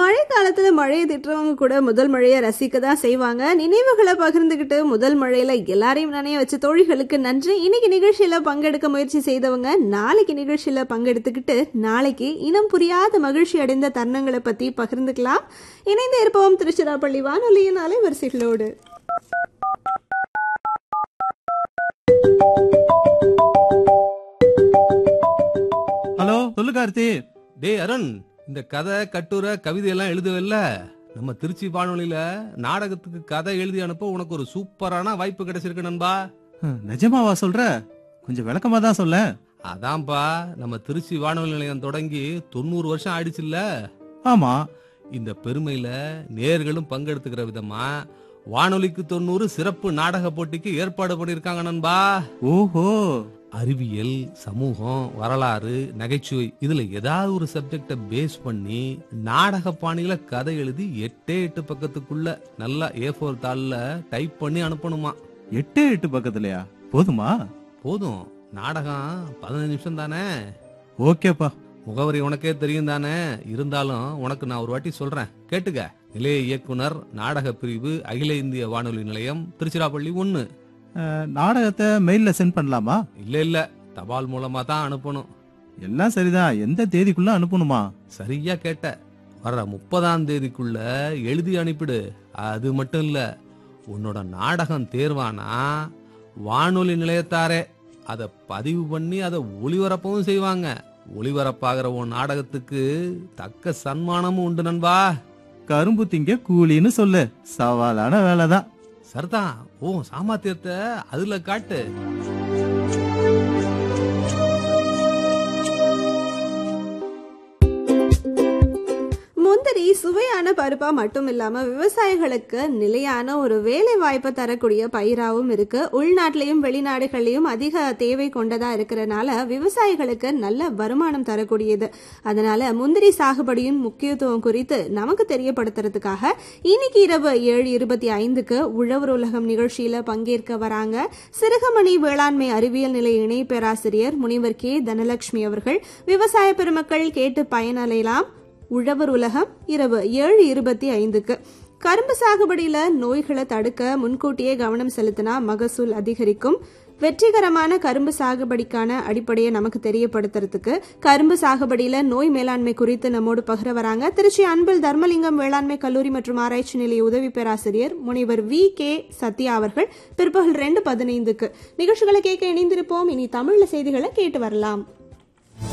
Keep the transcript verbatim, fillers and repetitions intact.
மழை காலத்துல மழையை திட்டுறவங்க கூட முதல் மழையை ரசிக்க தான் செய்வாங்க. நினைவுகளை பகிர்ந்துகிட்டு முதல் மழையில எல்லாரையும் நனைய வச்ச தோழிகளுக்கு நன்றி. இன்னைக்கு நிகழ்ச்சியில பங்கெடுக்க முயற்சி செய்தவங்க நாளைக்கு நிகழ்ச்சியில பங்கெடுத்துக்கிட்டு நாளைக்கு இனம் புரியாத மகிழ்ச்சி அடைந்த தருணங்களை பத்தி பகிர்ந்துக்கலாம். இணைந்து இருப்போம் திருச்சிராப்பள்ளி வானொலியின் அலைவரிசைகளோடு. ஹலோ, சொல்லு கார்த்தி. டே அருண், இந்த கதை கட்டுரை கவிதை எல்லாம் எழுதுவல்ல, நம்ம திருச்சி வானொலியில நாடகத்துக்கு கதை எழுதி அனுப்ப உனக்கு ஒரு சூப்பரான வாய்ப்பு கிடைச்சிருக்கு நண்பா. நிஜமாவா சொல்ற? கொஞ்சம் விளக்கமா தான் சொல்ல. அதான்பா, நம்ம திருச்சி வானொலி நிலையம் தொடங்கி தொண்ணூறு வருஷம் ஆயிடுச்சுல்ல. ஆமா. இந்த பெருமையில நேர்களும் பங்கெடுத்துக்கிற விதமா வானொலிக்கு தொண்ணூறு சிறப்பு நாடக போட்டிக்கு ஏற்பாடு பண்ணிருக்காங்க நண்பா. ஓஹோ. அறிவியல், சமூகம், வரலாறு, நகைச்சுவை இதுல ஏதாவது ஒரு சப்ஜெக்ட பேஸ் பண்ணி நாடக பாணியில கதை எழுதி எட்டே எட்டு பக்கத்துக்குள்ள நல்லா ஏ ஃபோர் தாள்ல டைப் பண்ணி அனுப்பணுமா. எட்டே எட்டு பக்கத்துலயா? போதுமா? போதும். நாடகம் பதினஞ்சு நிமிஷம் தானே. ஓகேப்பா. முகவரி உனக்கே தெரியும் தானே. இருந்தாலும் உனக்கு நான் ஒரு வாட்டி சொல்றேன், கேட்டுக்க. நிலைய இயக்குனர், நாடக பிரிவு, அகில இந்திய வானொலி நிலையம், திருச்சிராப்பள்ளி ஒன்னு. நாடகத்தை மெயில்ல சென்ட் பண்ணலாமா? இல்ல இல்ல, தபால் மூலமா தான் அனுப்பணும். எல்லாம் சரிதான். எந்த தேதிக்குள்ள அனுப்பணுமா? சரியா கேட்ட. வர்ற முப்பதாம் தேதிக்குள்ள எழுதி அனுப்பிடு. அது மட்டும் இல்ல, உன்னோட நாடகம் தேர்வானா வானொலி நிலையத்தாரே அதை பதிவு பண்ணி அதை ஒளிபரப்பவும் செய்வாங்க. ஒளிபரப்பாகிற உன் நாடகத்துக்கு தக்க சன்மானமும் உண்டு நண்பா. கரும்பு திங்க கூலின்னு சொல்லு. சவாலான வேலைதான். சரிதான். ஓ, சாமர்த்தியத்தை அதுல காட்டு. முந்திரி சுவையான பருப்பா மட்டும் இல்லாம விவசாயிகளுக்கு நிலையான ஒரு வேலை வாய்ப்பை தரக்கூடிய பயிராவும் இருக்கு. உள்நாட்டிலையும் வெளிநாடுகள்லயும் அதிக தேவை கொண்டதா இருக்கிறனால விவசாயிகளுக்கு நல்ல வருமானம் தரக்கூடியது. அதனால முந்திரி சாகுபடியின் முக்கியத்துவம் குறித்து நமக்கு தெரியப்படுத்துறதுக்காக இன்னைக்கு இரவு ஏழு இருபத்தி ஐந்துக்கு உழவர் உலகம் நிகழ்ச்சியில பங்கேற்க வராங்க சிறுகமணி வேளாண்மை அறிவியல் நிலைய இணை பேராசிரியர் முனைவர் கே தனலட்சுமி அவர்கள். விவசாய பெருமக்கள் கேட்டு பயனடையலாம். உழவர் உலகம் இரவு ஏழு இருபத்தி ஐந்துக்கு. கரும்பு சாகுபடியில நோய்களை தடுக்க முன்கூட்டியே கவனம் செலுத்தினா மகசூல் அதிகரிக்கும். வெற்றிகரமான கரும்பு சாகுபடிக்கான அடிப்படையை நமக்கு தெரியப்படுத்துறதுக்கு கரும்பு சாகுபடியில நோய் மேலாண்மை குறித்து நம்மோடு பகிர வராங்க திருச்சி அன்பில் தர்மலிங்கம் வேளாண்மை கல்லூரி மற்றும் ஆராய்ச்சி நிலைய உதவி பேராசிரியர் முனைவர் வி கே சத்யா அவர்கள். பிற்பகல் ரெண்டு பதினைந்துக்கு நிகழ்ச்சிகளை கேட்க இணைந்திருப்போம். இனி தமிழ்ல செய்திகளை கேட்டு வரலாம்.